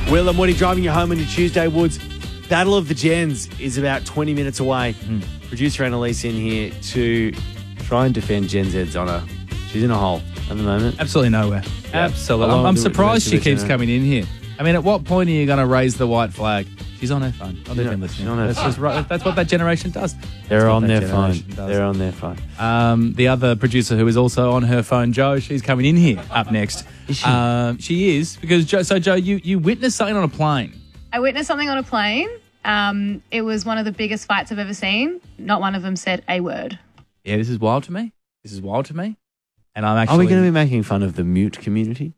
Will and Woody driving you home on your Tuesday, Woods. Battle of the Gens is about 20 minutes away. Producer Annalise in here to try and defend Gen Z's honour. She's in a hole at the moment. Absolutely nowhere. Yeah. Absolutely. Along I'm with the surprised rest she of the keeps generation. coming in here. I mean, at what point are you going to raise the white flag? She's on her phone. Not even listening. she's on her That's phone. just right. That's what that generation does. They're That's what on that their phone. generation does. They're on their phone. The other producer who is also on her phone, Joe, she's coming in here up next. Is she? She is, because, Joe, you witnessed something on a plane. I witnessed something on a plane. It was one of the biggest fights I've ever seen. Not one of them said a word. Yeah, this is wild to me. And I'm actually... Are we going to be making fun of the mute community?